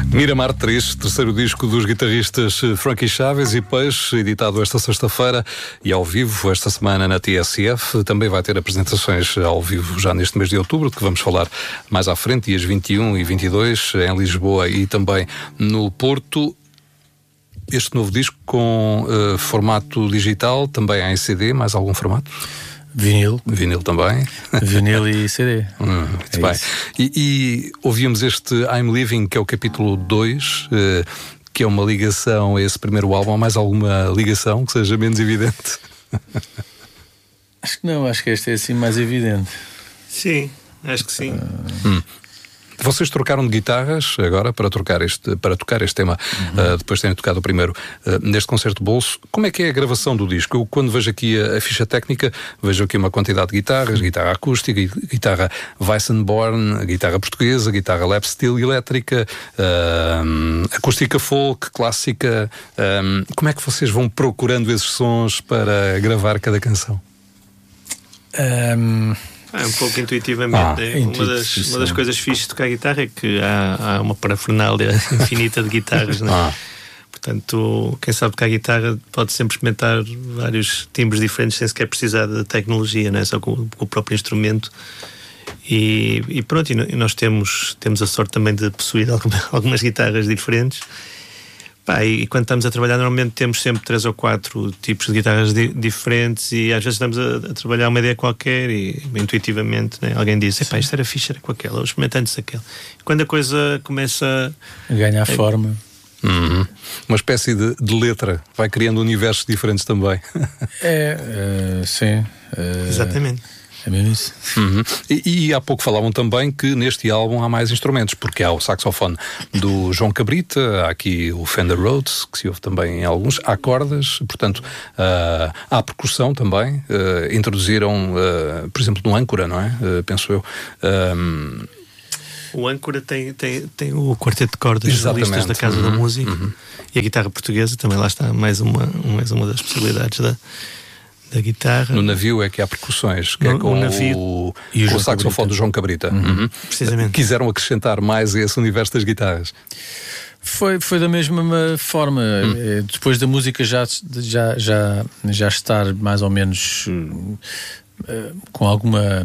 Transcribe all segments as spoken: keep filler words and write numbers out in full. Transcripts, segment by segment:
Miramar três, terceiro disco dos guitarristas Frankie Chaves e Peixe, editado esta sexta-feira e ao vivo esta semana na T S F. Também vai ter apresentações ao vivo já neste mês de outubro, de que vamos falar mais à frente, dias vinte e um e vinte e dois, em Lisboa e também no Porto. Este novo disco com uh, formato digital, também há em C D, mais algum formato? Vinil. Vinil também. Vinil e C D. Hum, muito é bem. E, e ouvíamos este I'm Living, que é o capítulo dois, uh, que é uma ligação a esse primeiro álbum. Há mais alguma ligação que seja menos evidente? Acho que não, acho que este é assim mais evidente. Sim, acho que sim. Uh... Hum. Vocês trocaram de guitarras agora para, trocar este, para tocar este tema, uhum. uh, depois de terem tocado o primeiro uh, neste concerto de bolso. Como é que é a gravação do disco? Eu, quando vejo aqui a, a ficha técnica, vejo aqui uma quantidade de guitarras, guitarra acústica, guitarra Weissenborn, guitarra portuguesa, guitarra lap steel elétrica, uh, acústica folk, clássica. Uh, como é que vocês vão procurando esses sons para gravar cada canção? Um... É um pouco intuitivamente. Ah, é. uma, das, uma das coisas fixes de tocar guitarra é que há, há uma parafernália infinita de guitarras, não é? Ah. Portanto, quem sabe tocar guitarra pode sempre experimentar vários timbres diferentes sem sequer precisar da tecnologia, não é? Só com, com o próprio instrumento. E, e pronto, e nós temos, temos a sorte também de possuir algumas, algumas guitarras diferentes. Pá, e quando estamos a trabalhar, normalmente temos sempre três ou quatro tipos de guitarras di- diferentes e às vezes estamos a, a trabalhar uma ideia qualquer e intuitivamente, né, alguém diz: epá, isto era fixe, era com aquela, ou experimentando-se aquela. E quando a coisa começa a ganhar é... forma, uhum. uma espécie de, de letra, vai criando universos diferentes também. É, uh, sim. Uh... Exatamente. É mesmo isso. Uhum. E, e há pouco falavam também que neste álbum há mais instrumentos, porque há o saxofone do João Cabrita, há aqui o Fender Rhodes, que se ouve também em alguns, há cordas, portanto, uh, há percussão também. Uh, introduziram, uh, por exemplo, no âncora, não é? Uh, penso eu. Um... O âncora tem, tem, tem o quarteto de cordas solistas da Casa uhum. da Música uhum. e a guitarra portuguesa também lá está, mais uma, mais uma das possibilidades da. da guitarra. No navio é que há percussões, que no, é com o, navio... o, e o, com o saxofone do João Cabrita. Uhum. Uhum. Precisamente. Quiseram acrescentar mais a esse universo das guitarras. Foi, foi da mesma forma. Hum. Depois da música já, já, já, já estar mais ou menos uh, com alguma...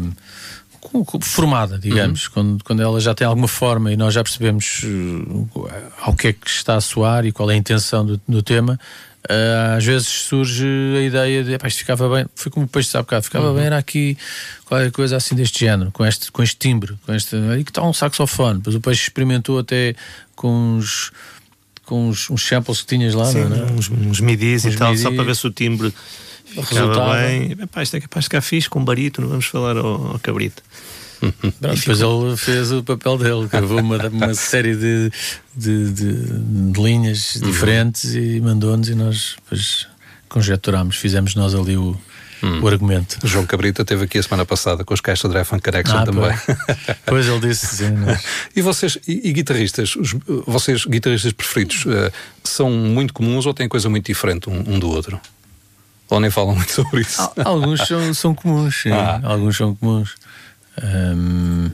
formada, digamos, uhum. quando, quando ela já tem alguma forma e nós já percebemos uh, ao que é que está a soar e qual é a intenção do, do tema. Uh, às vezes surge a ideia de isto ficava bem, foi como o Peixe sabe bocado, ficava uhum. bem, era aqui qualquer coisa assim deste género, com este, com este timbre, com este, aí que está um saxofone. Depois o Peixe experimentou até com uns, com uns, uns samples que tinhas lá. Sim, não é? uns, uns midis uns e tal, midi. Só para ver se o timbre ficava resultava bem. Epá, isto é capaz de ficar fixe com barítono, vamos falar ao, ao Cabrito. Pronto, depois ele fez o papel dele, gravou uma, uma série de, de, de, de linhas uhum. diferentes e mandou-nos e nós depois conjecturámos, fizemos nós ali o, hum. o argumento. O João Cabrita esteve aqui a semana passada com os Caixa Drive Funk Connection ah, também. Pois ele disse sim. Nós... E vocês, e, e guitarristas, os, vocês guitarristas preferidos, uh, são muito comuns ou têm coisa muito diferente um, um do outro? Ou nem falam muito sobre isso? Alguns são, são comuns, sim. Ah. Alguns são comuns. Um,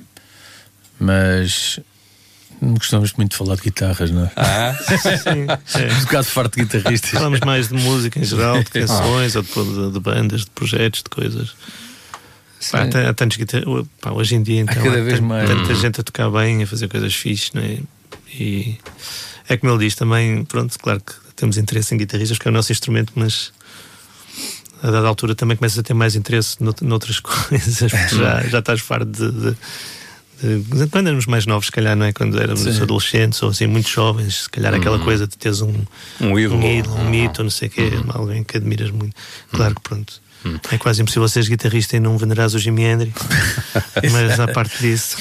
mas não gostamos muito de falar de guitarras, não é? Ah, sim. É. Um bocado farto de guitarristas. Falamos mais de música em geral, de canções, ah. ou de, de bandas, de projetos, de coisas. Pá, há, há tantos guitarristas. Hoje em dia, então, há, cada há vez tant, mais. tanta gente a tocar bem, a fazer coisas fixes, não é? E é como ele diz também, pronto, claro que temos interesse em guitarristas, porque é o nosso instrumento, mas a dada altura também começas a ter mais interesse noutras coisas, porque já, já estás farto de, de, de quando éramos mais novos, se calhar, não é? Quando éramos Sim. adolescentes ou assim, muito jovens, se calhar hum. aquela coisa de teres um, um ídolo, um, ídolo, um mito, não sei o quê, hum. alguém que admiras muito. Claro que pronto, hum. é quase impossível seres guitarrista e não venerares o Jimi Hendrix, mas à parte disso.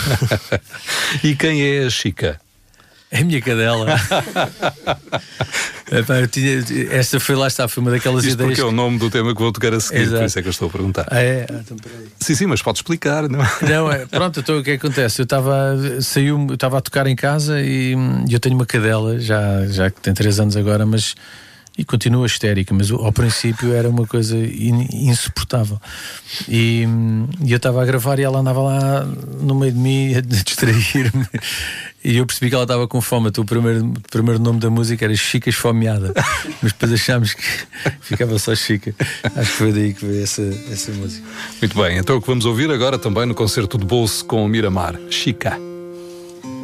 E quem é a Chica? É a minha cadela. Epá, eu tinha, esta foi lá está, foi uma daquelas Isto ideias. Porque é o nome do tema que vou tocar a seguir, Exato. Por isso é que eu estou a perguntar. Ah, é? Ah, então peraí. Sim, sim, mas pode explicar, não é? Não, é, pronto, então o que é que acontece? Eu estava saiu, eu estava a tocar em casa e, e eu tenho uma cadela, já, já que tem três anos agora, mas e continua histérica, mas ao princípio era uma coisa in, insuportável. E, e eu estava a gravar e ela andava lá no meio de mim a distrair-me. E eu percebi que ela estava com fome. Então, o primeiro, o primeiro nome da música era Chica Esfomeada, mas depois achámos que ficava só Chica. Acho que foi daí que veio essa, essa música. Muito bem, então o que vamos ouvir agora também no concerto de bolso com o Miramar, Chica.